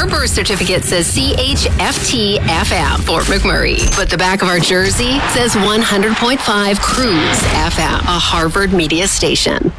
Our birth certificate says CHFT FM, Fort McMurray. But the back of our jersey says 100.5 Cruise FM, a Harvard media station.